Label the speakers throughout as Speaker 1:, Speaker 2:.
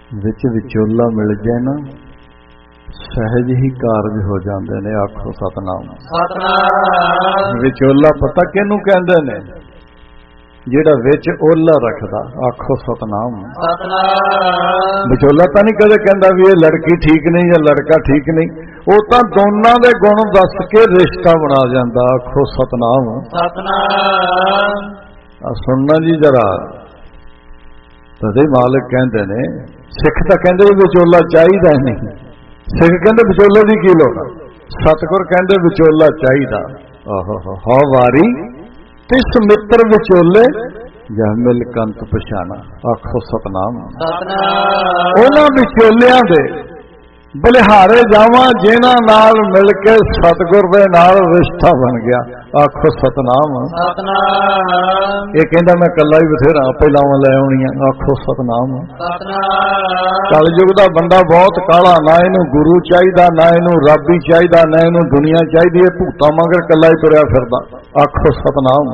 Speaker 1: ਵਿੱਚ ਵਿਚੋਲਾ ਮਿਲ ਜਾਏ ਨਾ सहज ही कारज हो जाते ने। आखो सतनाम। सतनाम विचोला पता किनू कहंदे ने? जेड़ा विच ओला रखदा। आखो सतनाम। सतनाम विचोला तो नहीं कदे कहंदा भी ये लड़की ठीक नहीं या लड़का ठीक नहीं, वो तो दोनों दे गुण दस के रिश्ता बना जांदा। आखो सतनाम। सतनाम सुनना जी जरा, तदे मालिक कहंदे ने, सिख तां कहंदे विचोला चाहिदा नहीं, सिख कहते विचोले की की लोड़, सतगुर कहते विचोला चाहिए। हो वारी तिस मित्र विचोले या मिल कंत पछाना। आखो सतनाम। उन्हां विचोलियां दे बलिहारे जावां जिन्हां नाल मिल के सतगुर दे नाल रिश्ता बन गया। आखो सतनाम। सतनाम ये कहंदा मैं कल्ला ही बथेरा पहिलावां लै आउणियां। आखो सतनाम। कलयुग दा बंदा बहुत काला, ना इनू गुरु चाहिदा, ना इनू रब ही चाहिदा, ना इनू दुनिया चाहिदी, है भूतां मगर कल्ला ही तुरिया फिरदा। आखो सतनाम।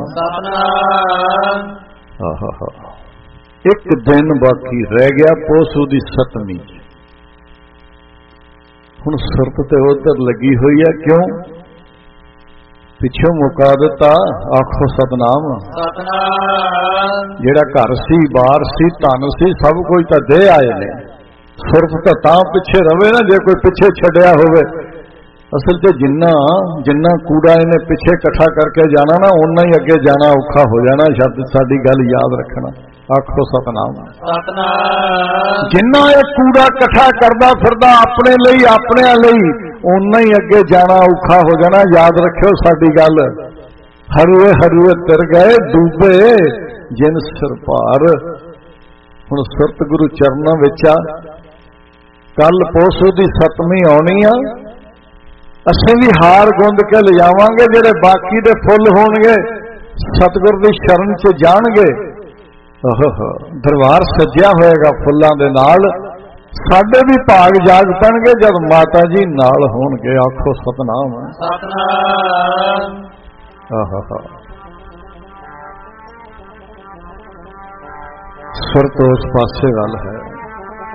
Speaker 1: एक दिन बाकी रह गया पोसू दी 7वीं। हुण सुरत ते उधर लगी हुई है, क्यों? पिछों मुका दिता। आखो सतनाम। जेड़ा घर सी, बार सी, धन सी, सब कुछ तां दे आए ने। सुरत तां पिछे रवे ना जे कोई पिछे छड्या होवे। असल च जिन्ना कूड़ा इन्हें पिछे इकट्ठा करके जाना ना, उन्ना ही अगे जाना औखा हो जाना। शब्द साडी गल याद रखना। आखो सतनाम। जिन्ना ये कूड़ा इकट्ठा करदा फिरदा अपने लई, अपने लई, उन्ना ही अगे जाना औखा हो जाना। याद रखियो साडी गल। हरुए हरुए तिर गए डूबे जिन सिर भार। हुण सुरत गुरु चरनां विच आ। कल पोसू दी 7वीं आउणी आ। असीं भी हार गुंद के ले जावांगे। जेड़े बाकी दे फुल होणगे सतगुर दी शरण च जाणगे। दरबार सजिया होएगा फुल्लां दे नाल। साडे भी भाग जाग पैणगे जब माता जी नाल होणगे। आखो सतनाम। सतनाम सुरत उस पासे वाल है।